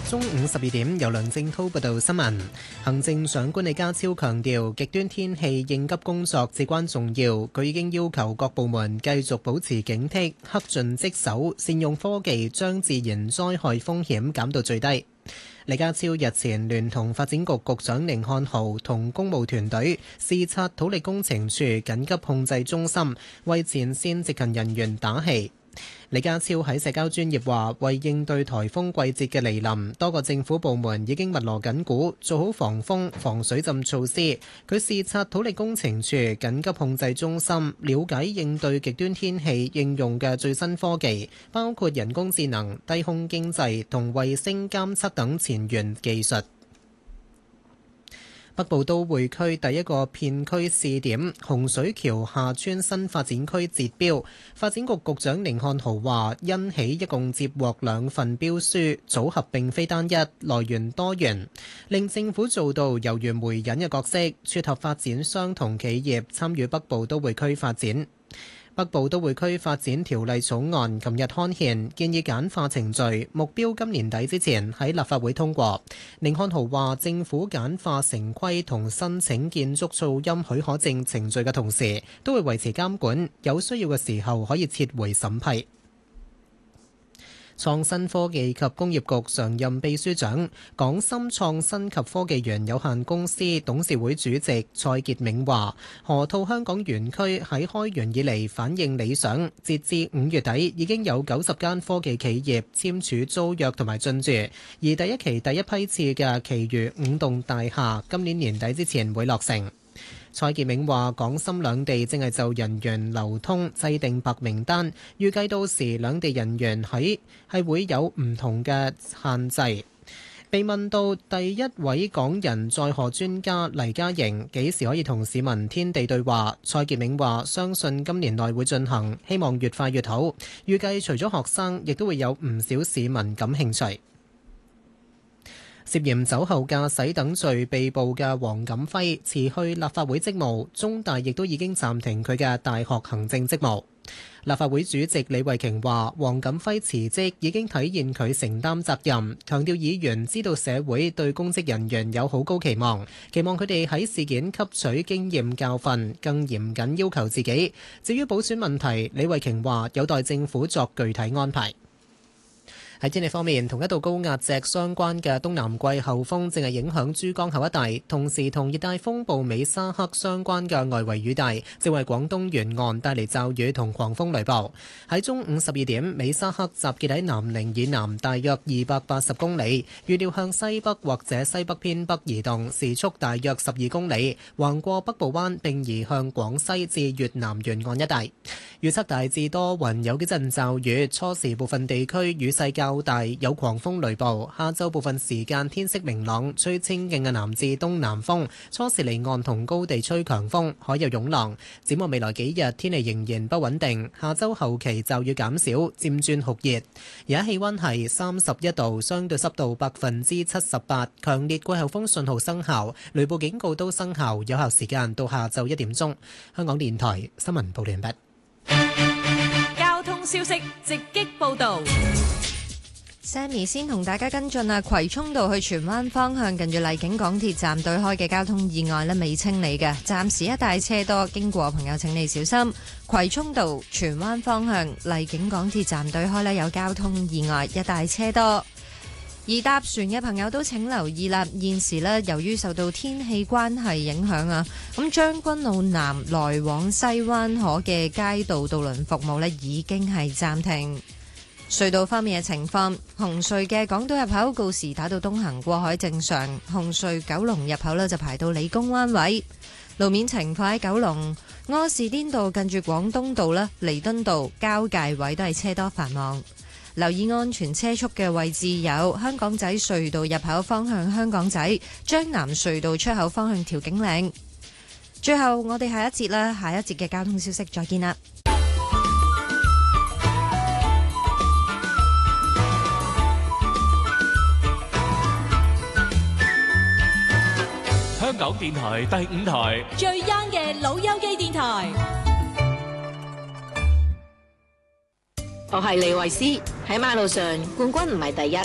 中午12點，由梁正濤報道新聞。行政長官李家超強調，極端天氣應急工作至關重要。佢已經要求各部門繼續保持警惕，恪盡職守，善用科技將自然災害風險減到最低。李家超日前聯同發展局局長寧漢豪同公務團隊視察土力工程處緊急控制中心，為前線值勤人員打氣。李家超喺社交專頁話，為應對颱風季節嘅來臨，多個政府部門已經密鑼緊鼓，做好防風、防水浸措施。佢視察土力工程處緊急控制中心，了解應對極端天氣應用嘅最新科技，包括人工智能、低空經濟同衛星監測等前沿技術。北部都會區第一個片區試點洪水橋下村新發展區截標，發展局局長寧漢豪話：因起一共接獲2份標書，組合並非單一，來源多元，令政府做到猶如媒人嘅角色，撮合發展商同企業參與北部都會區發展。北部都會區發展條例草案琴日刊憲，建議簡化程序，目標今年底之前喺立法會通過。寧漢豪話：政府簡化城規同申請建築噪音許可證程序嘅同時，都會維持監管，有需要嘅時候可以撤回審批。創新科技及工業局常任秘書長、港深創新及科技園有限公司董事會主席蔡傑銘話：河套香港園區喺開園以嚟反應理想，截至5月底已經有90間科技企業簽署租約同埋進駐，而第一期第一批次嘅其餘5棟大廈今年年底之前會落成。蔡傑銘話：港深兩地正係就人員流通制定白名單，預計到時兩地人員係會有唔同嘅限制。被問到第一位港人載荷專家黎嘉瑩幾時可以同市民天地對話，蔡傑銘話：相信今年內會進行，希望越快越好。預計除咗學生，亦都會有唔少市民感興趣。涉嫌酒後駕駛等罪被捕嘅黃錦輝辭去立法會職務，中大亦都已經暫停佢嘅大學行政職務。立法會主席李慧瓊話：黃錦輝辭職已經體現佢承擔責任，強調議員知道社會對公職人員有好高期望，期望佢哋喺事件吸取經驗教訓，更嚴謹要求自己。至於補選問題，李慧瓊話有待政府作具體安排。喺天氣方面，同一道高壓脊相關嘅東南季候風正係影響珠江口一帶，同時同熱帶風暴美沙克相關嘅外圍雨帶正為廣東沿岸帶嚟驟雨同狂風雷暴。喺中午12點，美沙克集結喺南寧以南大約280公里，預料向西北或者西北偏北移動，時速大約12公里，橫過北部灣並移向廣西至越南沿岸一帶。預測大致多雲，有幾陣驟雨，初時部分地區雨勢較大，有狂風雷暴。下晝部分時間天色明朗，吹清勁嘅南至東南風，初時離岸同高地吹強風，海有湧浪。展望未來幾日，天氣仍然不穩定，下週後期驟雨減少，漸轉酷熱。而家氣溫係31度，相對濕度78%，強烈季候風信號生效，雷暴警告都生效，有效時間到下晝1點鐘。香港電台新聞報道完畢。 交通消息直擊報道。 Sammy 先同大家跟進啊，葵涌道去荃灣方向近住荔景港鐵站對開嘅交通意外未清理嘅，暫時一帶車多，經過朋友請你小心。葵涌道荃灣方向荔景港鐵站對開有交通意外，一帶車多。而搭船嘅朋友都請留意啦，現時由於受到天氣關係影響啊，咁將軍澳南來往西灣河嘅街道渡輪服務已經係暫停。隧道方面嘅情況，紅隧嘅港島入口告士打道東行過海正常，紅隧九龍入口就排到理工灣位。路面情況喺九龍柯士甸道近住廣東道彌敦道交界位都係車多繁忙。留意安全車速嘅位置有香港仔隧道入口方向香港仔、將南隧道出口方向調景嶺。最後我哋下一節嘅交通消息再見啦。 香港電台第5台最 young 嘅老友記電台。 我係李慧詩，喺馬路上冠軍唔係第一，